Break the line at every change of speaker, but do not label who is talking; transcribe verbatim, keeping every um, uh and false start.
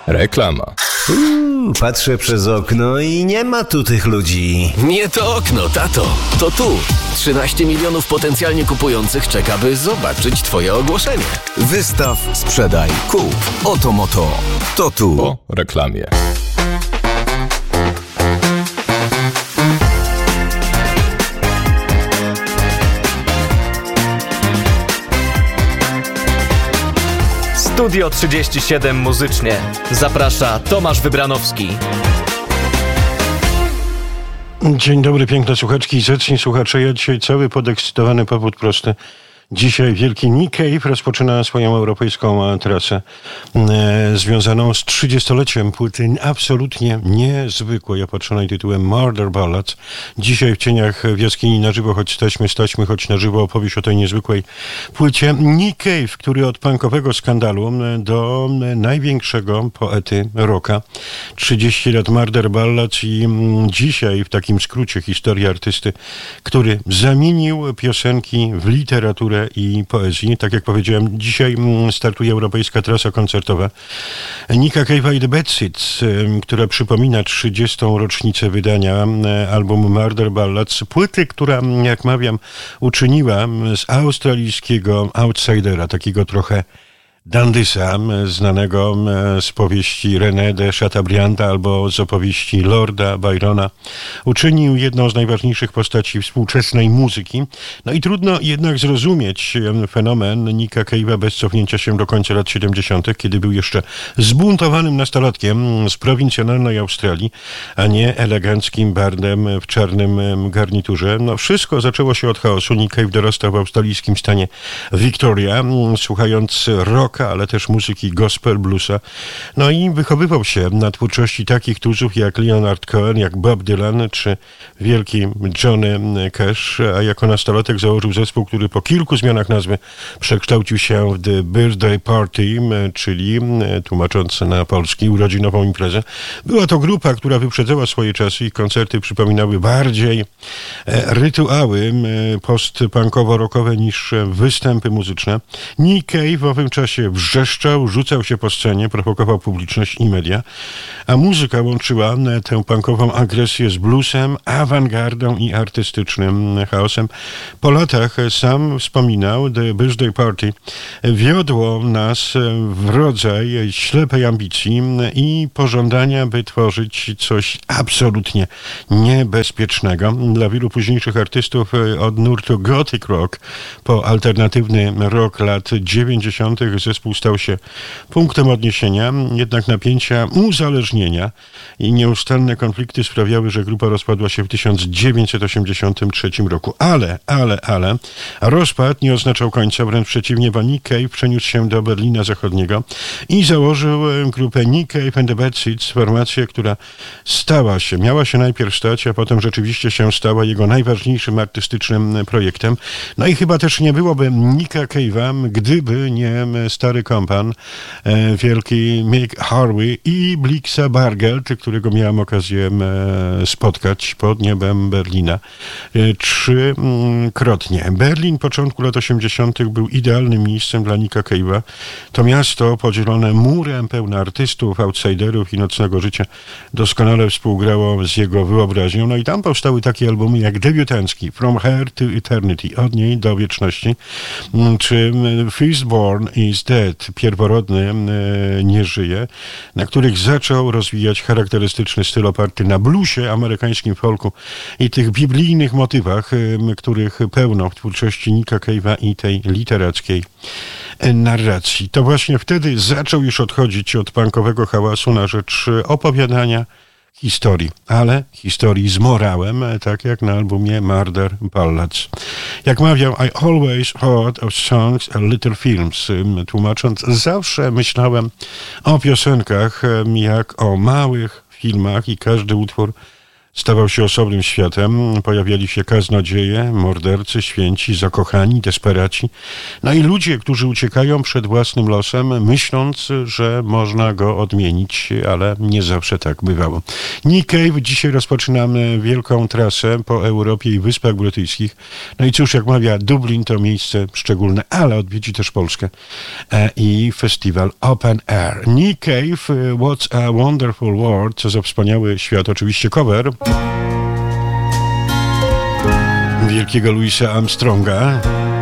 Reklama.
Mm, patrzę przez okno i nie ma tu tych ludzi.
Nie to okno, tato. To tu. trzynaście milionów potencjalnie kupujących czeka, by zobaczyć twoje ogłoszenie.
Wystaw, sprzedaj, kup. Oto Moto. To tu.
Po reklamie.
Studio trzydzieści siedem muzycznie. Zaprasza Tomasz Wybranowski.
Dzień dobry, piękne słuchaczki i zacni słuchacze. Ja dzisiaj cały podekscytowany, powód prosty. Dzisiaj wielki Nick Cave rozpoczyna swoją europejską trasę e, związaną z trzydziestoleciem płyty absolutnie niezwykłej, opatrzonej tytułem Murder Ballads. Dzisiaj w cieniach w jaskini na żywo, choć staćmy, staćmy, choć na żywo opowieść o tej niezwykłej płycie. Nick Cave, który od punkowego skandalu do największego poety rocka. trzydzieści lat Murder Ballads i dzisiaj w takim skrócie historia artysty, który zamienił piosenki w literaturę i poezji. Tak jak powiedziałem, dzisiaj startuje europejska trasa koncertowa Nicka Cave'a i The Bad Seeds, która przypomina trzydziestą rocznicę wydania albumu Murder Ballads. Płyty, która, jak mawiam, uczyniła z australijskiego outsidera, takiego trochę dandysa, znanego z powieści René de Chateaubrianda albo z opowieści Lorda Byrona, uczynił jedną z najważniejszych postaci współczesnej muzyki. No i trudno jednak zrozumieć fenomen Nicka Cave'a bez cofnięcia się do końca lat siedemdziesiątych, kiedy był jeszcze zbuntowanym nastolatkiem z prowincjonalnej Australii, a nie eleganckim bardem w czarnym garniturze. No wszystko zaczęło się od chaosu. Nick Cave dorastał w australijskim stanie Victoria, słuchając rock, ale też muzyki gospel, bluesa. No i wychowywał się na twórczości takich tuzów jak Leonard Cohen, jak Bob Dylan, czy wielki Johnny Cash, a jako nastolatek założył zespół, który po kilku zmianach nazwy przekształcił się w The Birthday Party, czyli, tłumacząc na polski, urodzinową imprezę. Była to grupa, która wyprzedzała swoje czasy i koncerty przypominały bardziej rytuały post-punkowo-rockowe niż występy muzyczne. Nick Cave w owym czasie wrzeszczał, rzucał się po scenie, prowokował publiczność i media, a muzyka łączyła tę punkową agresję z bluesem, awangardą i artystycznym chaosem. Po latach sam wspominał, The Birthday Party wiodło nas w rodzaj ślepej ambicji i pożądania, by tworzyć coś absolutnie niebezpiecznego. Dla wielu późniejszych artystów od nurtu gothic rock po alternatywny rock lat dziewięćdziesiątych zespół stał się punktem odniesienia, jednak napięcia uzależnienia i nieustanne konflikty sprawiały, że grupa rozpadła się w tysiąc dziewięćset osiemdziesiątym trzecim roku. Ale, ale, ale rozpad nie oznaczał końca, wręcz przeciwnie, bo Nick Cave przeniósł się do Berlina Zachodniego i założył grupę Nick Cave and the Bad Seeds, formację, która stała się, miała się najpierw stać, a potem rzeczywiście się stała jego najważniejszym artystycznym projektem. No i chyba też nie byłoby Nicka Cave'a, gdyby nie stary kompan, e, wielki Mick Harvey i Blixa Bargeld, którego miałem okazję e, spotkać pod niebem Berlina e, trzykrotnie. Berlin początku lat osiemdziesiątych był idealnym miejscem dla Nicka Cave'a. To miasto podzielone murem pełne artystów, outsiderów i nocnego życia doskonale współgrało z jego wyobraźnią. No i tam powstały takie albumy jak debiutancki From Here to Eternity, od niej do wieczności, czy Firstborn is Dead, pierworodny e, nie żyje, na których zaczął rozwijać charakterystyczny styl oparty na bluesie, amerykańskim folku i tych biblijnych motywach, e, których pełno w twórczości Nicka Cave'a i tej literackiej e, narracji. To właśnie wtedy zaczął już odchodzić od punkowego hałasu na rzecz opowiadania historii, ale historii z morałem, tak jak na albumie Murder Ballads. Jak mawiał, I always thought of songs and little films. Tłumacząc, zawsze myślałem o piosenkach jak o małych filmach i każdy utwór stawał się osobnym światem. Pojawiali się kaznodzieje, mordercy, święci, zakochani, desperaci. No i ludzie, którzy uciekają przed własnym losem, myśląc, że można go odmienić, ale nie zawsze tak bywało. Nick Cave, dzisiaj rozpoczynamy wielką trasę po Europie i Wyspach Brytyjskich. No i cóż, jak mawia, Dublin to miejsce szczególne, ale odwiedzi też Polskę e, i festiwal Open Air. Nick Cave, What's a Wonderful World, co za wspaniały świat, oczywiście cover wielkiego Louisa Armstronga.